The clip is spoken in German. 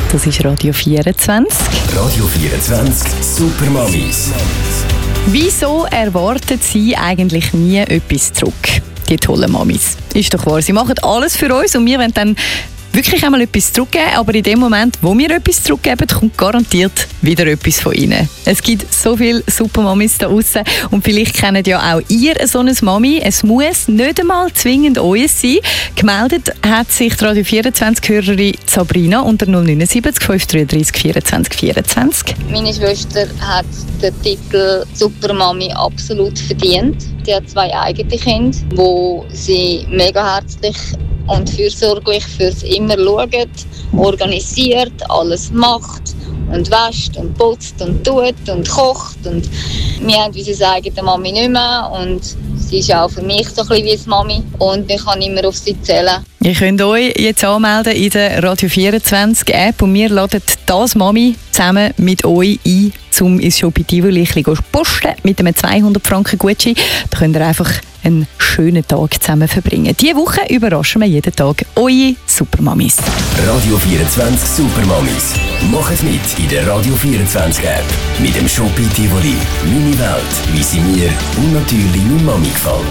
Das ist Radio 24. Radio 24 Supermamis. Wieso erwarten Sie eigentlich nie etwas zurück? Die tollen Mamis. Ist doch wahr. Sie machen alles für uns und wir wollen dann wirklich einmal etwas zurückgeben, aber in dem Moment, wo wir etwas zurückgeben, kommt garantiert wieder etwas von ihnen. Es gibt so viele super Mamis da draussen und vielleicht kennt ja auch ihr so eine Mami. Es muss nicht einmal zwingend euer sein. Gemeldet hat sich die Radio 24-Hörerin Sabrina unter 079 533 24 24. Meine Schwester hat den Titel Supermami absolut verdient. Sie hat 2 eigene Kinder, wo sie mega herzlich und fürsorglich fürs immer schaut, organisiert, alles macht und wäscht und putzt und tut und kocht. Und wir haben unsere eigene Mami nicht mehr und sie ist auch für mich so ein bisschen wie eine Mami und ich kann immer auf sie zählen. Ihr könnt euch jetzt anmelden in der Radio 24 App und wir laden das Mami zusammen mit euch ein, um ins Shop Tivoli zu posten mit einem 200 Franken Gutschein. Da könnt ihr einfach einen schönen Tag zusammen verbringen. Diese Woche überraschen wir jeden Tag eure Supermamis. Radio 24 Supermamis. Macht mit in der Radio 24 App. Mit dem Shop Tivoli. Meine Welt, wie sie mir und natürlich meine Mami gefällt.